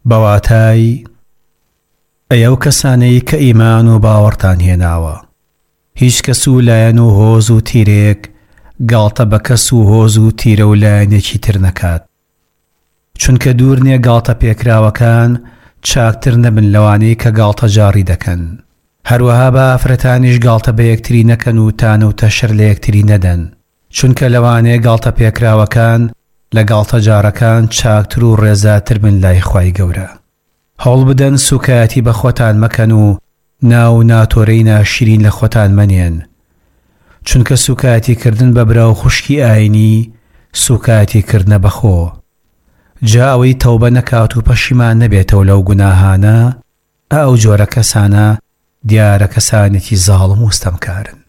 بەواتای ئەو کەسانەی کە ئیمان و باوەڕتان هێناوە هیچ کەس و لایەن و هۆز و تیرێک گاڵتە بە کەس و هۆز و تیرە و لایەنێکی تر نەکات چونکە دوور نییە گاڵتە پێکراوەکان چاکتر نەبن لەوانەی کە گاڵتە جاری دەکەن هەروەها بە ئافرەتانیش گاڵتە بە یەکتری نەکەن و تانە و تەشر لە یەکتری نەدەن چونکە لەوانەیە گاڵتە پێکراوەکان لە گاڵتە جارەکان چاکتر و ڕێزاتر بن لای خوای گەورە هەوڵ بدەن سوکایەتی بە خۆتان مەکەن و ناو ناتۆرەی ناشرین لە خۆتان مەنێن چونکە سوکایەتیکردن بە برا و خوشکی ئاینی سوکایەتیکردنە بەخۆ جا ئەوەی تەوبە نەکات و پەشیمان نەبێتەوە لەو گوناهانە ئەو جۆرە کەسانە دیارە کەسانێکی زاڵم و ستەمکارن